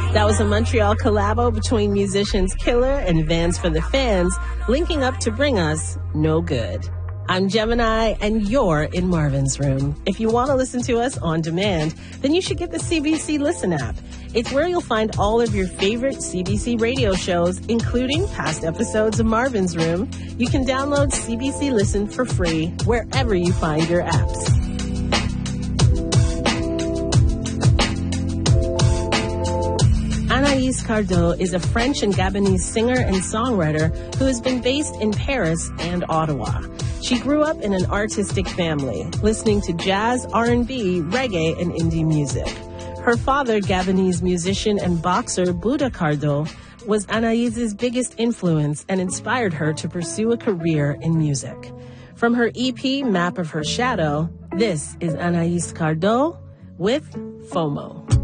That was a Montreal collabo between musicians Killer and Vans for the Fans, linking up to bring us No Good. I'm Gemini, and you're in Marvin's Room. If you want to listen to us on demand, then you should get the CBC Listen app. It's where you'll find all of your favorite CBC radio shows, including past episodes of Marvin's Room. You can download CBC Listen for free wherever you find your apps. Anaïs Cardot is a French and Gabonese singer and songwriter who has been based in Paris and Ottawa. She grew up in an artistic family, listening to jazz, R&B, reggae, and indie music. Her father, Gabonese musician and boxer Bouda Cardot, was Anaïs's biggest influence and inspired her to pursue a career in music. From her EP, Map of Her Shadow, this is Anaïs Cardot with FOMO.